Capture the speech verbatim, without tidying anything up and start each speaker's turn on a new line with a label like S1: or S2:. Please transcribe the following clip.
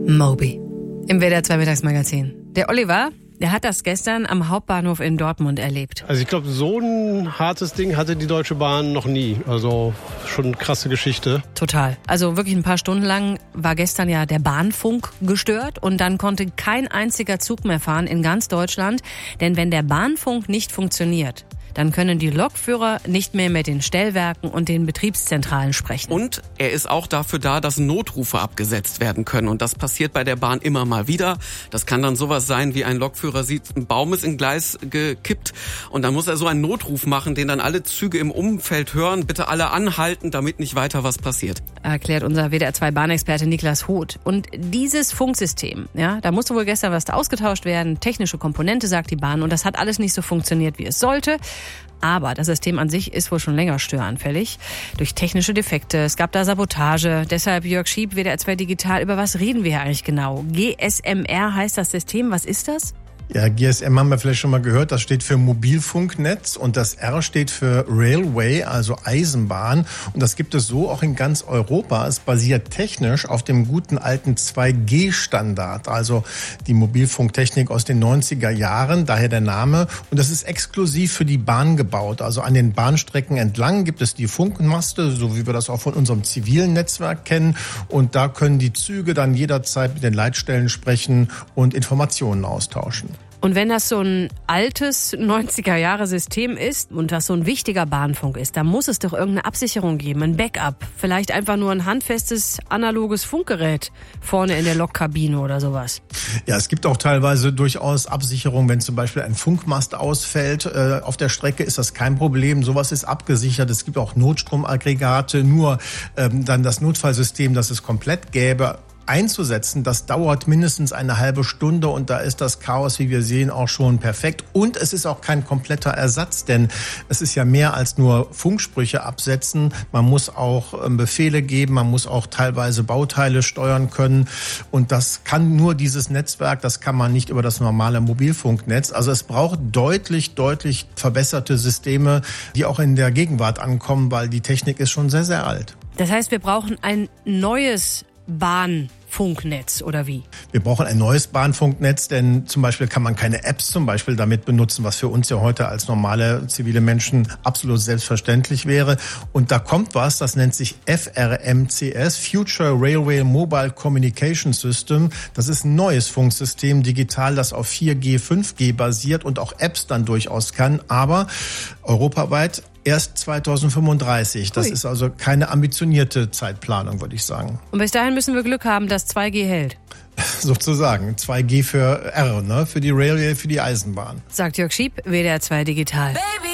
S1: Moby. Im W D R zwei Mittagsmagazin. Der Oliver, der hat das gestern am Hauptbahnhof in Dortmund erlebt.
S2: Also ich glaube, so ein hartes Ding hatte die Deutsche Bahn noch nie. Also schon eine krasse Geschichte.
S1: Total. Also wirklich ein paar Stunden lang war gestern ja der Bahnfunk gestört und dann konnte kein einziger Zug mehr fahren in ganz Deutschland. Denn wenn der Bahnfunk nicht funktioniert, dann können die Lokführer nicht mehr mit den Stellwerken und den Betriebszentralen sprechen.
S3: Und er ist auch dafür da, dass Notrufe abgesetzt werden können. Und das passiert bei der Bahn immer mal wieder. Das kann dann sowas sein, wie ein Lokführer sieht, ein Baum ist in Gleis gekippt. Und dann muss er so einen Notruf machen, den dann alle Züge im Umfeld hören. Bitte alle anhalten, damit nicht weiter was passiert.
S1: Erklärt unser W D R zwei Bahnexperte Niklas Hoth. Und dieses Funksystem, ja, da musste wohl gestern was ausgetauscht werden. Technische Komponente, sagt die Bahn. Und das hat alles nicht so funktioniert, wie es sollte. Aber das System an sich ist wohl schon länger störanfällig. Durch technische Defekte, es gab da Sabotage. Deshalb Jörg Schieb, W D R zwei Digital. Über was reden wir hier eigentlich genau? G S M R heißt das System. Was ist das?
S4: Ja, G S M haben wir vielleicht schon mal gehört, das steht für Mobilfunknetz und das R steht für Railway, also Eisenbahn. Und das gibt es so auch in ganz Europa. Es basiert technisch auf dem guten alten zwei G Standard, also die Mobilfunktechnik aus den neunziger Jahren, daher der Name. Und das ist exklusiv für die Bahn gebaut. Also an den Bahnstrecken entlang gibt es die Funkmaste, so wie wir das auch von unserem zivilen Netzwerk kennen. Und da können die Züge dann jederzeit mit den Leitstellen sprechen und Informationen austauschen.
S1: Und wenn das so ein altes neunziger-Jahre-System ist und das so ein wichtiger Bahnfunk ist, dann muss es doch irgendeine Absicherung geben, ein Backup. Vielleicht einfach nur ein handfestes, analoges Funkgerät vorne in der Lokkabine oder sowas.
S4: Ja, es gibt auch teilweise durchaus Absicherung, wenn zum Beispiel ein Funkmast ausfällt. Äh, auf der Strecke ist das kein Problem. Sowas ist abgesichert. Es gibt auch Notstromaggregate. Nur ähm, dann das Notfallsystem, das es komplett gäbe, einzusetzen, das dauert mindestens eine halbe Stunde und da ist das Chaos, wie wir sehen, auch schon perfekt. Und es ist auch kein kompletter Ersatz, denn es ist ja mehr als nur Funksprüche absetzen. Man muss auch Befehle geben, man muss auch teilweise Bauteile steuern können und das kann nur dieses Netzwerk, das kann man nicht über das normale Mobilfunknetz. Also es braucht deutlich, deutlich verbesserte Systeme, die auch in der Gegenwart ankommen, weil die Technik ist schon sehr, sehr alt.
S1: Das heißt, wir brauchen ein neues Bahnfunknetz oder wie?
S4: Wir brauchen ein neues Bahnfunknetz, denn zum Beispiel kann man keine Apps zum Beispiel damit benutzen, was für uns ja heute als normale zivile Menschen absolut selbstverständlich wäre. Und da kommt was, das nennt sich F R M C S, Future Railway Mobile Communication System. Das ist ein neues Funksystem, digital, das auf vier G, fünf G basiert und auch Apps dann durchaus kann, aber europaweit erst zweitausendfünfunddreißig. Das Ui. Ist also keine ambitionierte Zeitplanung, würde ich sagen.
S1: Und bis dahin müssen wir Glück haben, dass zwei G hält.
S4: Sozusagen. zwei G für R, ne? Für die Railway, für die Eisenbahn.
S1: Sagt Jörg Schieb, W D R zwei Digital.
S5: Baby.